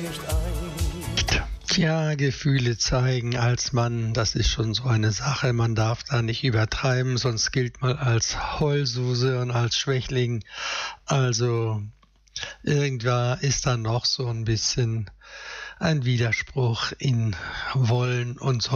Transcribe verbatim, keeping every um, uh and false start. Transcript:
nicht ein. Ja, Gefühle zeigen als Mann, das ist schon so eine Sache. Man darf da nicht übertreiben, sonst gilt man als Heulsuse und als Schwächling. Also irgendwann ist da noch so ein bisschen ein Widerspruch in Wollen und so.